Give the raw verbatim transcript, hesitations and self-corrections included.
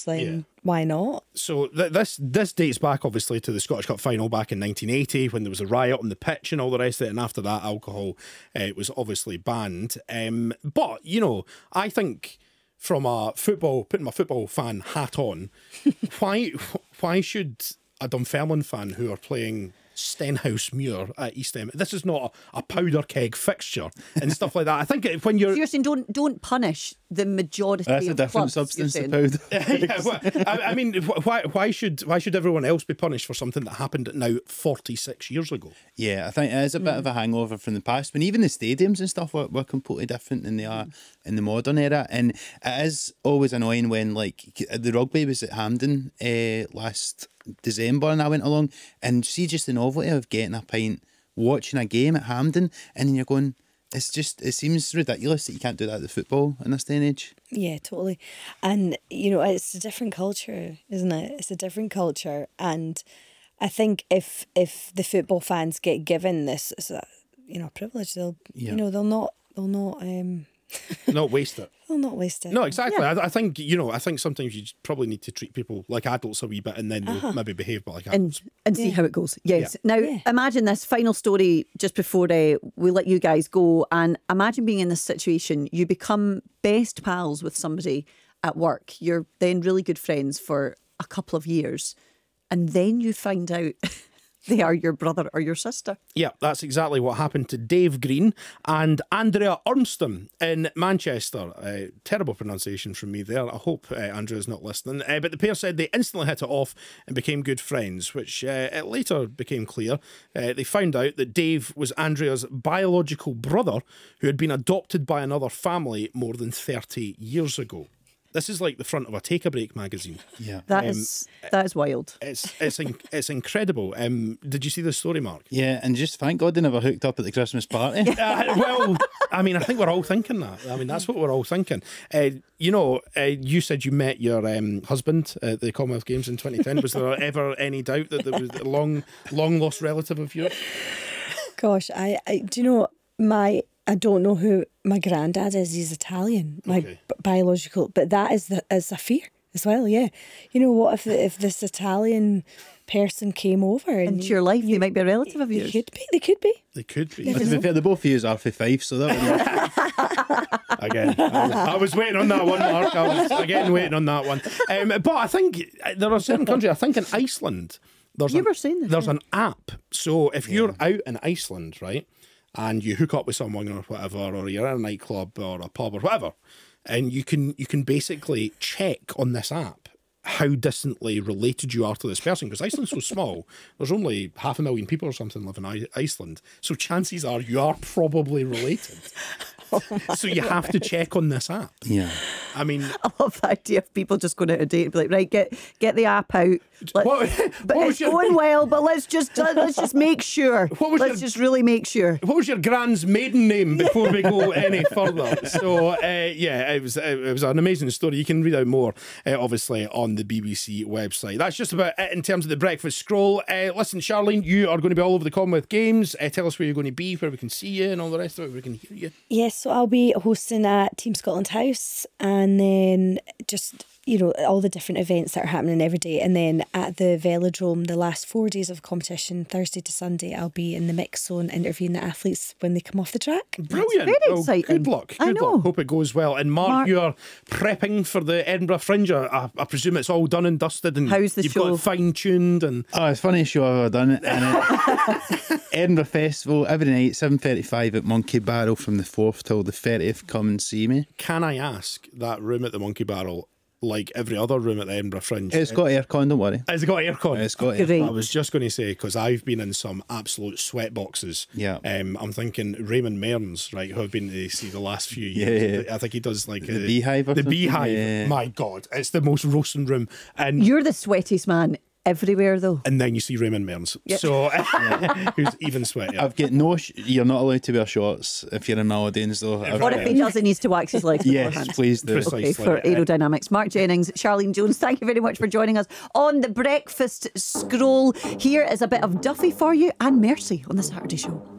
then Yeah. why not? So th- this this dates back obviously to the Scottish Cup final back in nineteen eighty when there was a riot on the pitch and all the rest of it, and after that alcohol uh, was obviously banned. Um, but you know, I think from a football putting my football fan hat on, why why should a Dunfermline fan who are playing Stenhouse Muir at East End, this is not a, a powder keg fixture and stuff like that. I think when you're So you're saying don't don't punish the majority That's a of different clubs, you're substance to saying. powder. yeah, well, I, I mean, wh- why why should why should everyone else be punished for something that happened now forty-six years ago? Yeah, I think it is a bit of a hangover from the past when even the stadiums and stuff were, were completely different than they are in the modern era. And it is always annoying when, like, the rugby was at Hampden uh, last December and I went along and see just the novelty of getting a pint, watching a game at Hampden, and then you're going, it's just, it seems ridiculous that you can't do that at the football in this day and age. Yeah, totally. And, you know, it's a different culture, isn't it? It's a different culture. And I think if if the football fans get given this, as a, you know, privilege, they'll, Yeah. you know, they'll not, they'll not, um, Not waste it. they'll not waste it. No, exactly. I, I think, you know, I think sometimes you just probably need to treat people like adults a wee bit and then they'll maybe behave like and adults. and see Yeah. how it goes. Yes. Now, Yeah. imagine this final story just before uh, we let you guys go, and imagine being in this situation. You become best pals with somebody at work. You're then really good friends for a couple of years, and then you find out they are your brother or your sister. Yeah, that's exactly what happened to Dave Green and Andrea Ormston in Manchester. Uh, terrible pronunciation from me there. I hope uh, Andrea's not listening. Uh, but the pair said they instantly hit it off and became good friends, which uh, it later became clear. Uh, they found out that Dave was Andrea's biological brother who had been adopted by another family more than thirty years ago. This is like the front of a Take a Break magazine. Yeah. That is that is wild. It's it's in, it's incredible. Um, did you see this story, Mark? Yeah, and just thank God they never hooked up at the Christmas party. Uh, well, I mean, I think we're all thinking that. I mean, that's what we're all thinking. Uh, you know, uh, you said you met your um, husband at the Commonwealth Games in twenty ten. Was there ever any doubt that there was a long, long lost relative of yours? Gosh, I, I do you know, my, I don't know who my granddad is. He's Italian, my Okay. b- biological, but that is the is a fear as well. Yeah, you know what if the, if this Italian person came over and Into your life, they might be a relative of They yours. could be. They could be. They could be. But to be fair, the both of you are for five, so that would Again, I was, I was waiting on that one, Mark. I was again waiting on that one. Um, but I think there are certain countries. I think in Iceland, there's You an, were saying this, there's yeah. an app. So if you're out in Iceland, right, and you hook up with someone or whatever, or you're in a nightclub or a pub or whatever, and you can you can basically check on this app how distantly related you are to this person, because Iceland's so small. There's only half a million people or something live in I- Iceland, so chances are you are probably related. So you have to check on this app. yeah. I mean, I love the idea of people just going out a date and be like, right, get get the app out. Let- What- but what was it's your- going well, but let's just uh, let's just make sure. What was let's your- just really make sure. what was your grand's maiden name before we go any further? So uh, yeah, it was it was an amazing story. You can read out more, uh, obviously, on the B B C website. That's just about it in terms of the breakfast scroll. Uh, listen, Charlene, you are going to be all over the Commonwealth Games. Uh, tell us where you're going to be, where we can see you, and all the rest of it, where we can hear you. Yes, so I'll be hosting at Team Scotland House, and then just, you know, all the different events that are happening every day. And then at the Velodrome, the last four days of competition, Thursday to Sunday, I'll be in the mix zone interviewing the athletes when they come off the track. Brilliant. very Well, exciting. Good luck. I Good know. luck. Hope it goes well. And Mark, Mark- you're prepping for the Edinburgh Fringe. I, I presume it's all done and dusted, and How's the you've show? got it fine tuned. And Oh, it's the funniest show I've ever done. And it, Edinburgh Festival every night, seven thirty-five at Monkey Barrel from the fourth till the thirtieth. Come and see me. can I ask that room at the Monkey Barrel, like every other room at the Edinburgh Fringe? It's got aircon, don't worry. Has it got aircon? It's got Great. aircon. I was just going to say, because I've been in some absolute sweat boxes. Yeah. Um, I'm thinking Raymond Mearns, right, who I've been to see the last few years. Yeah. I think he does like The uh, Beehive or The something? Beehive. Yeah. My God, it's the most roasting room. And You're the sweatiest man everywhere, though. and then you see Raymond Mearns. So who's even sweatier. I've got no. Sh- you're not allowed to wear shorts if you're in Maldives, though. I've- What if he does? He needs to wax his legs Yes, beforehand. please do. Precisely. Okay, for aerodynamics. Mark Jennings, Charlene Jones, thank you very much for joining us on the Breakfast Scroll. Here is a bit of Duffy for you and Mercy on the Saturday show.